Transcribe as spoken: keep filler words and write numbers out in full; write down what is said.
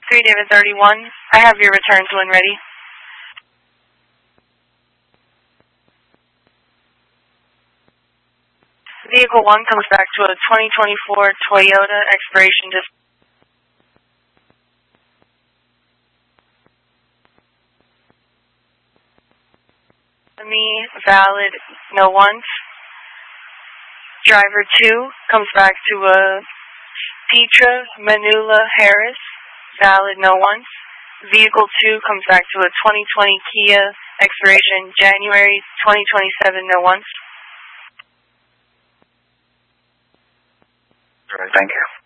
three, David thirty-one. I have your returns when ready. Vehicle one comes back to a twenty twenty-four Toyota expiration dis- me valid no once. Driver two comes back to a Petra Manula Harris, valid no once. Vehicle two comes back to a twenty twenty Kia expiration January twenty twenty-seven no once. All right, thank you.